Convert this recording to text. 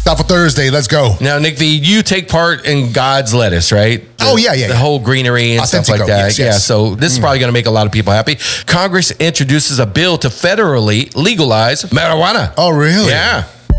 Thoughtful Thursday. Let's go. Now, Nick V, you take part in God's lettuce, right? Yeah. The whole greenery and Authentico, stuff like that. yes. Yeah, so this is probably going to make a lot of people happy. Congress introduces a bill to federally legalize marijuana. Oh, really? Yeah.